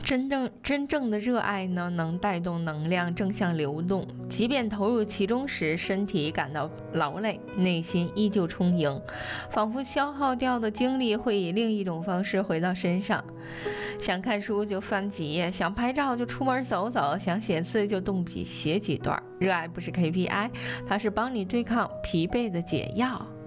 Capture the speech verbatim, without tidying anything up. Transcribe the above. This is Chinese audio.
真正真正的热爱呢，能带动能量正向流动，即便投入其中时，身体感到劳累，内心依旧充盈，仿佛消耗掉的精力会以另一种方式回到身上。想看书就翻几页，想拍照就出门走走，想写字就动笔写几段。热爱不是 K P I， 它是帮你对抗疲惫的解药。